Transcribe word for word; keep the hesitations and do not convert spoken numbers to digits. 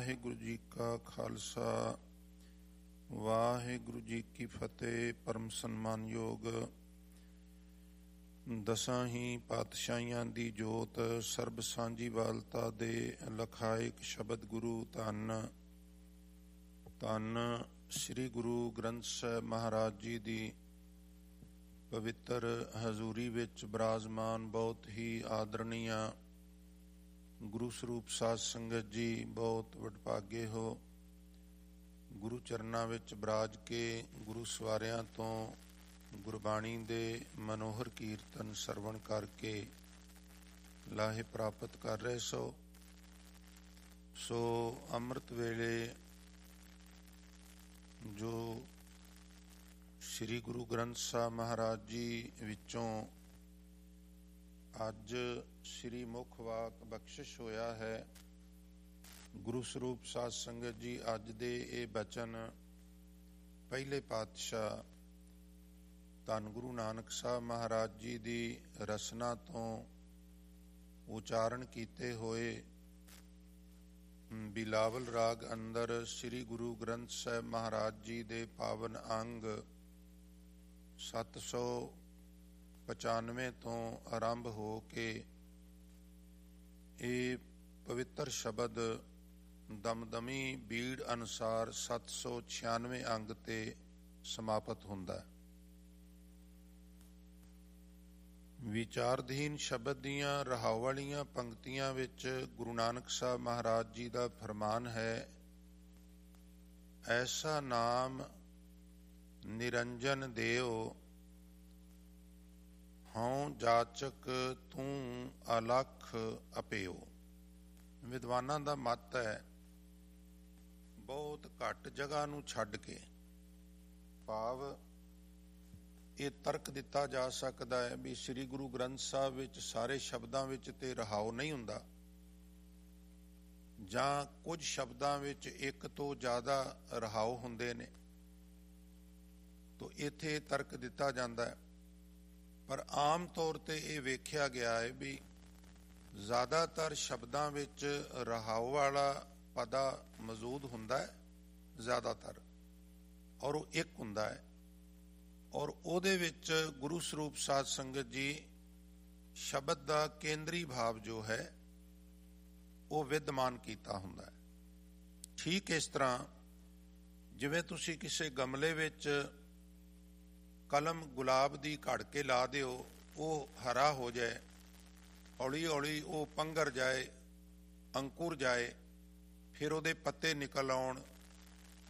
ਵਾਹਿਗੁਰੂ ਜੀ ਕਾ ਖਾਲਸਾ ਵਾਹਿਗੁਰੂ ਜੀ ਕੀ ਫਤਿਹ। ਪਰਮ ਸਨਮਾਨਯੋਗ ਦਸਾਂ ਹੀ ਪਾਤਸ਼ਾਹੀਆਂ ਦੀ ਜੋਤ ਸਰਬ ਸਾਂਝੀਵਾਲਤਾ ਦੇ ਲਖਾਇਕ ਸ਼ਬਦ ਗੁਰੂ ਧੰਨ ਧੰਨ ਸ੍ਰੀ ਗੁਰੂ ਗ੍ਰੰਥ ਸਾਹਿਬ ਮਹਾਰਾਜ ਜੀ ਦੀ ਪਵਿੱਤਰ ਹਜ਼ੂਰੀ ਵਿੱਚ ਬਿਰਾਜਮਾਨ ਬਹੁਤ ਹੀ ਆਦਰਣੀय ਗੁਰੂ ਸਰੂਪ ਸਾਧ ਸੰਗਤ ਜੀ, ਬਹੁਤ ਵਡਭਾਗੇ ਹੋ। ਗੁਰੂ ਚਰਨਾਂ ਵਿੱਚ ਬਰਾਜ ਕੇ ਗੁਰੂ ਸਵਾਰਿਆਂ ਤੋਂ ਗੁਰਬਾਣੀ ਦੇ ਮਨੋਹਰ ਕੀਰਤਨ ਸਰਵਣ ਕਰਕੇ ਲਾਹੇ ਪ੍ਰਾਪਤ ਕਰ ਰਹੇ ਸੋ ਸੋ ਅੰਮ੍ਰਿਤ ਵੇਲੇ ਜੋ ਸ੍ਰੀ ਗੁਰੂ ਗ੍ਰੰਥ ਸਾਹਿਬ ਮਹਾਰਾਜ ਜੀ ਵਿੱਚੋਂ ਅੱਜ ਸ੍ਰੀ ਮੁੱਖ ਵਾਕ ਬਖਸ਼ਿਸ਼ ਹੋਇਆ ਹੈ। ਗੁਰੂ ਸਰੂਪ ਸਾਧ ਸੰਗਤ ਜੀ, ਅੱਜ ਦੇ ਇਹ ਬਚਨ ਪਹਿਲੇ ਪਾਤਸ਼ਾਹ ਧੰਨ ਗੁਰੂ ਨਾਨਕ ਸਾਹਿਬ ਮਹਾਰਾਜ ਜੀ ਦੀ ਰਸਨਾ ਤੋਂ ਉਚਾਰਨ ਕੀਤੇ ਹੋਏ ਬਿਲਾਵਲ ਰਾਗ ਅੰਦਰ ਸ੍ਰੀ ਗੁਰੂ ਗ੍ਰੰਥ ਸਾਹਿਬ ਮਹਾਰਾਜ ਜੀ ਦੇ ਪਾਵਨ ਅੰਗ ਸੱਤ ਸੌ ਪਚਾਨਵੇਂ ਤੋਂ ਆਰੰਭ ਹੋ ਕੇ ਇਹ ਪਵਿੱਤਰ ਸ਼ਬਦ ਦਮਦਮੀ ਬੀੜ ਅਨੁਸਾਰ ਸੱਤ ਸੌ ਛਿਆਨਵੇਂ ਅੰਗ ਤੇ ਸਮਾਪਤ ਹੁੰਦਾ ਹੈ। ਵਿਚਾਰਧੀਨ ਸ਼ਬਦ ਦੀਆਂ ਰਹਾਉ ਵਾਲੀਆਂ ਪੰਕਤੀਆਂ ਵਿੱਚ ਗੁਰੂ ਨਾਨਕ ਸਾਹਿਬ ਮਹਾਰਾਜ ਜੀ ਦਾ ਫਰਮਾਨ ਹੈ, ਐਸਾ ਨਾਮ ਨਿਰੰਜਨ ਦੇਓ, ਹਉ ਜਾਚਕ ਤੂੰ ਅਲਖ ਅਪਿਓ। ਵਿਦਵਾਨਾਂ ਦਾ ਮਤ ਹੈ, ਬਹੁਤ ਘੱਟ ਜਗ੍ਹਾ ਨੂੰ ਛੱਡ ਕੇ, ਭਾਵ ਇਹ ਤਰਕ ਦਿੱਤਾ ਜਾ ਸਕਦਾ ਹੈ ਵੀ ਸ੍ਰੀ ਗੁਰੂ ਗ੍ਰੰਥ ਸਾਹਿਬ ਵਿੱਚ ਸਾਰੇ ਸ਼ਬਦਾਂ ਵਿੱਚ ਤੇ ਰਹਾਉ ਨਹੀਂ ਹੁੰਦਾ, ਜਾਂ ਕੁਝ ਸ਼ਬਦਾਂ ਵਿੱਚ ਇੱਕ ਤੋਂ ਜ਼ਿਆਦਾ ਰਹਾਉ ਹੁੰਦੇ ਨੇ, ਤਾਂ ਇੱਥੇ ਤਰਕ ਦਿੱਤਾ ਜਾਂਦਾ ਹੈ। ਪਰ ਆਮ ਤੌਰ ਤੇ ਇਹ ਵੇਖਿਆ ਗਿਆ ਹੈ ਵੀ ਜ਼ਿਆਦਾਤਰ ਸ਼ਬਦਾਂ ਵਿੱਚ ਰਹਾਉ ਵਾਲਾ ਪਦਾ ਮੌਜੂਦ ਹੁੰਦਾ ਹੈ, ਜ਼ਿਆਦਾਤਰ, ਔਰ ਉਹ ਇੱਕ ਹੁੰਦਾ ਹੈ, ਔਰ ਉਹਦੇ ਵਿੱਚ ਗੁਰੂ ਸਰੂਪ ਸਾਧ ਸੰਗਤ ਜੀ ਸ਼ਬਦ ਦਾ ਕੇਂਦਰੀ ਭਾਵ ਜੋ ਹੈ ਉਹ ਵਿਦਮਾਨ ਕੀਤਾ ਹੁੰਦਾ ਹੈ। ਠੀਕ ਇਸ ਤਰ੍ਹਾਂ ਜਿਵੇਂ ਤੁਸੀਂ ਕਿਸੇ ਗਮਲੇ ਵਿੱਚ ਕਲਮ ਗੁਲਾਬ ਦੀ ਘੜ ਕੇ ਲਾ ਦਿਓ, ਉਹ ਹਰਾ ਹੋ ਜਾਏ, ਹੌਲੀ ਹੌਲੀ ਉਹ ਪੰਗਰ ਜਾਏ, ਅੰਕੁਰ ਜਾਏ, ਫਿਰ ਉਹਦੇ ਪੱਤੇ ਨਿਕਲ ਆਉਣ,